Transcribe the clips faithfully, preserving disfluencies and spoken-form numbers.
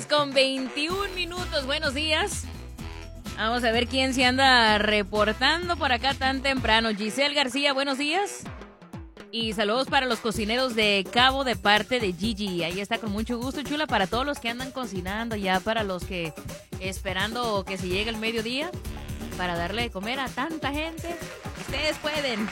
Con veintiún minutos, buenos días. Vamos a ver quién se anda reportando por acá tan temprano. Giselle García, buenos días. Y saludos para los cocineros de Cabo de parte de Gigi. Ahí está con mucho gusto, chula, para todos los que andan cocinando, ya para los que esperando que se llegue el mediodía para darle de comer a tanta gente. Ustedes pueden.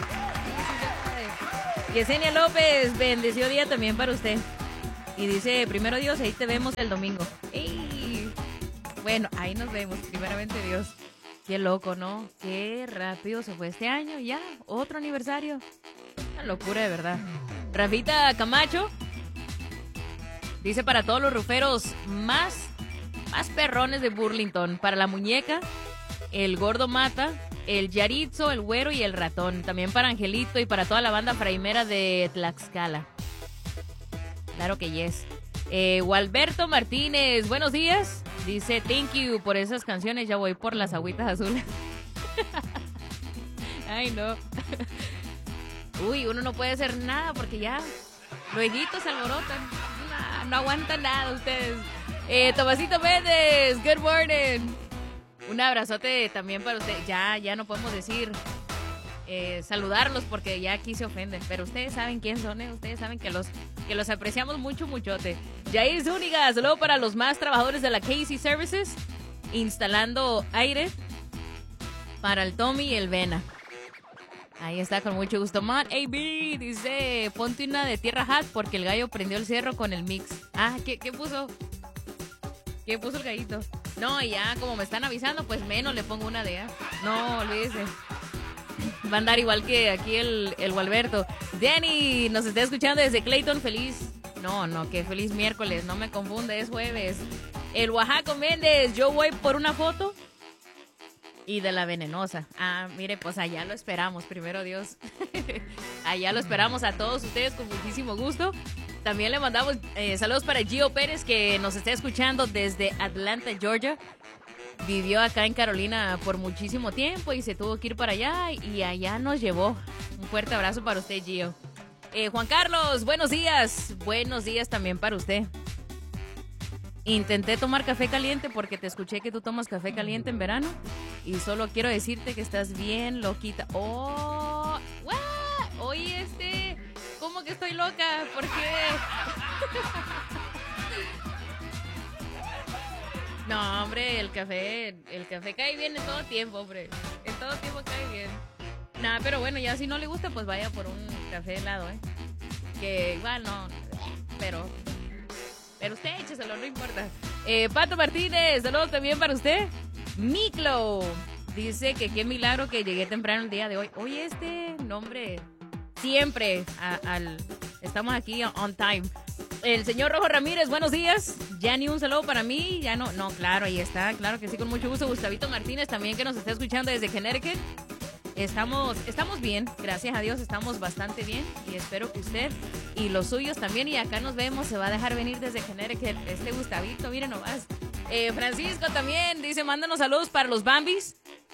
Yesenia López, bendecido día también para usted. Y dice, primero Dios, ahí te vemos el domingo. ¡Ey! Bueno, ahí nos vemos, primeramente Dios. Qué loco, ¿no? Qué rápido se fue este año, ya, otro aniversario. Una locura de verdad. Rafita Camacho dice para todos los ruferos más, más perrones de Burlington. Para la muñeca, el gordo Mata, el Yaritzo, el güero y el ratón. También para Angelito y para toda la banda fraimera de Tlaxcala. Claro que yes. Eh, Gualberto Martínez, buenos días. Dice, thank you por esas canciones. Ya voy por las agüitas azules. Ay, no. Uy, uno no puede hacer nada porque ya lueguitos se alborotan. No, no aguantan nada ustedes. Eh, Tomasito Méndez, good morning. Un abrazote también para usted. Ya, ya no podemos decir... Eh, saludarlos porque ya aquí se ofenden, pero ustedes saben quién son, ¿eh? Ustedes saben que los que los apreciamos mucho, muchote. Jair Zúñiga, saludo para los más trabajadores de la K C Services, instalando aire para el Tommy y el Vena. Ahí está, con mucho gusto. Matt A B dice, ponte una de Tierra Hat porque el gallo prendió el cerro con el mix. Ah, ¿qué, qué puso? ¿Qué puso el gallito? No, ya, como me están avisando, pues menos le pongo una de A. No, olvídese. Va a andar igual que aquí el, el Gualberto. Danny nos está escuchando desde Clayton. Feliz. No, no, que feliz miércoles. No me confunde, es jueves. El Oaxaco Méndez. Yo voy por una foto. Y de la venenosa. Ah, mire, pues allá lo esperamos, primero Dios. Allá lo esperamos a todos ustedes con muchísimo gusto. También le mandamos eh, saludos para Gio Pérez, que nos está escuchando desde Atlanta, Georgia. Vivió acá en Carolina por muchísimo tiempo y se tuvo que ir para allá y allá nos llevó. Un fuerte abrazo para usted, Gio. Eh, Juan Carlos, buenos días. Buenos días también para usted. Intenté tomar café caliente porque te escuché que tú tomas café caliente en verano y solo quiero decirte que estás bien loquita. ¡Oh! ¡What! Oye, este... ¿Cómo que estoy loca? ¿Por qué? No, hombre, el café, el café cae bien en todo tiempo, hombre. En todo tiempo cae bien. Nada, pero bueno, ya si no le gusta, pues vaya por un café helado, ¿eh? Que igual no, pero, pero usted écheselo, no importa. Eh, Pato Martínez, saludos también para usted. Miklo dice que qué milagro que llegué temprano el día de hoy. Oye, este nombre, siempre a, al, estamos aquí on time. El señor Rojo Ramírez, buenos días. Ya ni un saludo para mí, ya no, no, claro, ahí está, claro que sí, con mucho gusto. Gustavito Martínez también, que nos está escuchando desde Connecticut. Estamos, estamos bien, gracias a Dios, estamos bastante bien y espero que usted y los suyos también. Y acá nos vemos, se va a dejar venir desde Connecticut este Gustavito, miren nomás. Eh, Francisco también dice, mándanos saludos para los Bambis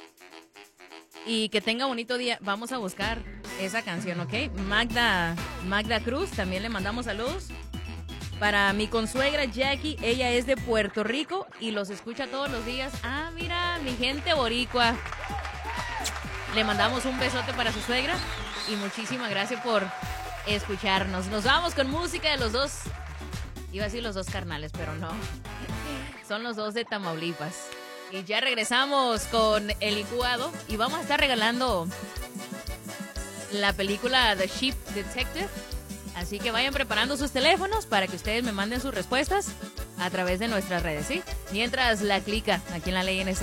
y que tenga bonito día. Vamos a buscar esa canción, ¿ok? Magda, Magda Cruz, también le mandamos saludos. Para mi consuegra Jackie, ella es de Puerto Rico y los escucha todos los días. Ah, mira, mi gente boricua. Le mandamos un besote para su suegra y muchísimas gracias por escucharnos. Nos vamos con música de los dos. Iba a decir los dos carnales, pero no. Son los dos de Tamaulipas. Y ya regresamos con el licuado y vamos a estar regalando la película The Sheep Detective. Así que vayan preparando sus teléfonos para que ustedes me manden sus respuestas a través de nuestras redes, ¿sí? Mientras la clica aquí en la Ley N C.